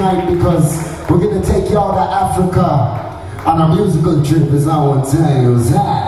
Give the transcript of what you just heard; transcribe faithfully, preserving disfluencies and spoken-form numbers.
tonight because we're gonna take y'all to Africa on a musical trip, is all I'm saying.